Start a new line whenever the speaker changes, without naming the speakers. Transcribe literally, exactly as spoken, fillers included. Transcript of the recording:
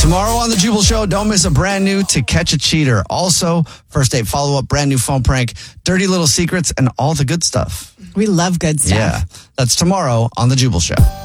Tomorrow on The Jubal Show, don't miss a brand new To Catch a Cheater. Also, first date follow-up, brand new phone prank, dirty little secrets, and all the good stuff.
We love good stuff.
Yeah, that's tomorrow on The Jubal Show.